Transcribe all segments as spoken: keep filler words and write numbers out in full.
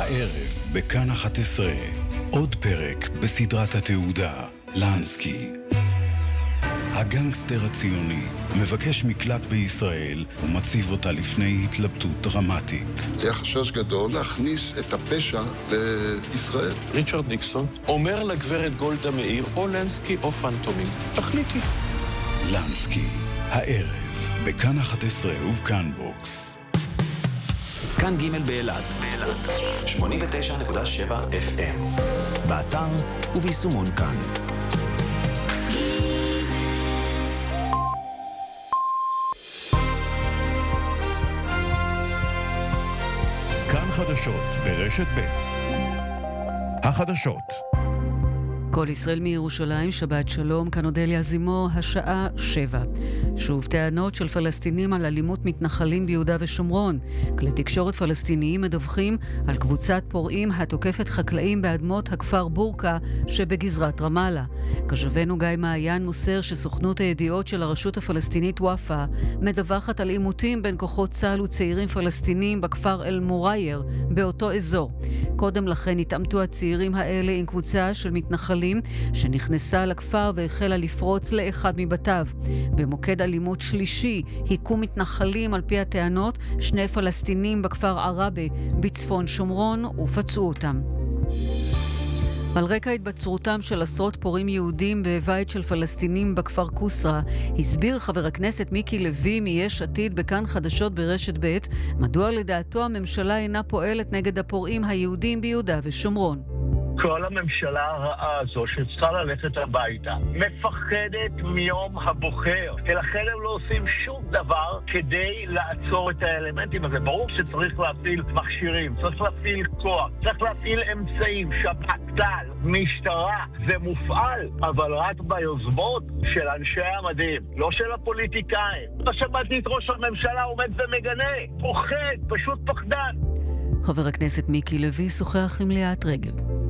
הערב בכאן אחת עשרה, עוד פרק בסדרת התעודה, לנסקי. הגנגסטר הציוני מבקש מקלט בישראל ומציב אותה לפני התלבטות דרמטית. היה חשש גדול להכניס את הפשע לישראל. ריצ'רד ניקסון אומר לגברת גולדה מאיר, או לנסקי או פנטומים. תחליטי. לנסקי, הערב בכאן אחת עשרה ובכאן בוקס. כאן ג' באילת, שמונים ותשע נקודה שבע אף אם, באתר וביישומון כאן. כאן חדשות ברשת ב'. החדשות. כל ישראל מירושלים, שבת שלום, כאן אודליה זימו, השעה שבע. שוב טענות של פלסטינים על אלימות מתנחלים ביהודה ושומרון. כלי תקשורת פלסטיניים מדווחים על קבוצת פורעים התוקפת חקלאים באדמות הכפר בורקה שבגזרת רמאללה. כתבנו גיא מעיין מוסר שסוכנות הידיעות של הרשות הפלסטינית וואפה מדווחת על עימותים בין כוחות צה"ל וצעירים פלסטינים בכפר אל מורייר באותו אזור. קודם לכן התעמתו הצעירים האלה עם קבוצה של מתנחלים שנכנסה לכפר והחלה לפרוץ לאחד מבתיו. במוקד אלימות שלישי היכו מתנחלים על פי הטענות שני פלסטינים בכפר ערבה בצפון שומרון ופצעו אותם. על רקע התבצרותם של עשרות פורעים יהודים בבית של פלסטינים בכפר קוסרה, הסביר חבר הכנסת מיקי לוי מיש עתיד בכאן חדשות ברשת ב' מדוע לדעתו הממשלה אינה פועלת נגד הפורעים היהודים ביהודה ושומרון. כל הממשלה הרעה הזו שצריכה ללכת הביתה מפחדת מיום הבוחר, ולכן הם לא עושים שום דבר כדי לעצור את האלמנטים הזה. ברור שצריך להפעיל מכשירים, צריך להפעיל כוח, צריך להפעיל אמצעים, שב"כ, צה"ל, משטרה, זה מופעל, אבל רק ביוזמות של אנשי המדים, לא של הפוליטיקאים. לא שמעתי את ראש הממשלה עומד ומגנה, פוחד, פשוט פחדן. חבר הכנסת מיקי לוי שוחח עם ליאת רגב.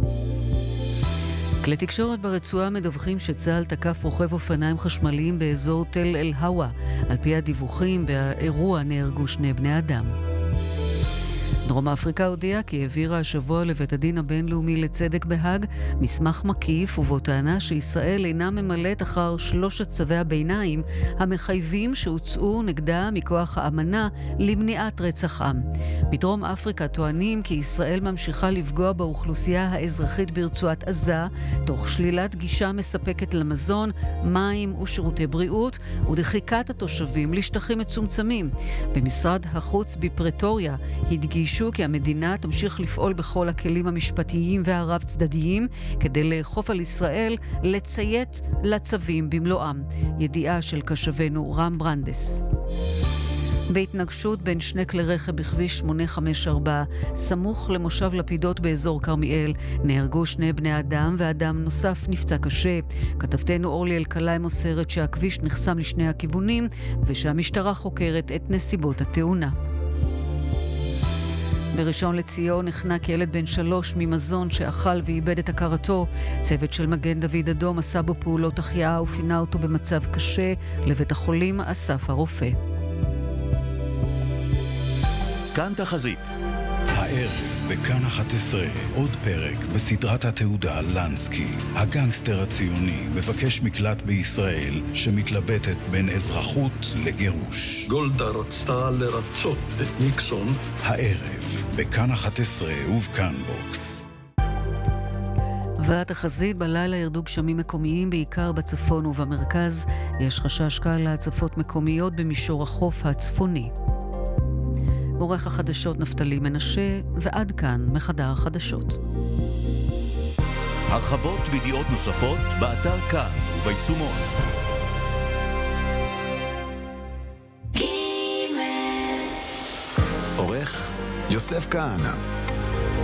כלי תקשורת ברצועה מדווחים שצה"ל תקף רוכב אופניים חשמליים באזור תל אל הווה. על פי הדיווחים, באירוע נהרגו שני בני אדם. דרום אפריקה הודיעה כי העבירה השבוע לבית הדין הבינלאומי לצדק בהאג מסמך מקיף ובו טענה שישראל אינה ממלאת אחר שלושת צווי הביניים המחייבים שהוצאו נגדה מכוח האמנה למניעת רצח עם. בדרום אפריקה טוענים כי ישראל ממשיכה לפגוע באוכלוסייה האזרחית ברצועת עזה תוך שלילת גישה מספקת למזון, מים ושירותי בריאות ודחיקת התושבים לשטחים מצומצמים. במשרד החוץ בפרטוריה הדגיש כי המדינה תמשיך לפעול בכל הכלים המשפטיים והרב צדדיים כדי לאכוף על ישראל לציית לצווים במלואם. ידיעה של כתבנו רם ברנדס. בהתנגשות בין שני כלי רכב בכביש שמונה חמש ארבע סמוך למושב לפידות באזור כרמיאל נהרגו שני בני אדם ואדם נוסף נפצע קשה. כתבתנו אורלי אלקלעי מוסרת שהכביש נחסם לשני הכיוונים ושהמשטרה חוקרת את נסיבות התאונה. בראשון לציון נחנק ילד בן שלוש ממזון שאכל ואיבד את הכרתו. צוות של מגן דוד אדום עשה בו פעולות החייאה ופינה אותו במצב קשה לבית החולים אסף הרופא. כאן תחזית. הערב בכאן אחת עשרה, עוד פרק בסדרת התעודה לנסקי. הגנגסטר הציוני מבקש מקלט בישראל שמתלבטת בין אזרחות לגירוש. גולדה רצתה לרצות את ניקסון. הערב בכאן אחת עשרה ובכאן בוקס. והתחזית בלילה ירדו גשמים מקומיים בעיקר בצפון ובמרכז. יש חשש קל להצפות מקומיות במישור החוף הצפוני. עורך החדשות נפתלי מנשה, ועד כאן מחדר החדשות. הרחבות וידיעות נוספות באתר כאן וביישומון. עורך יוסף כהנא.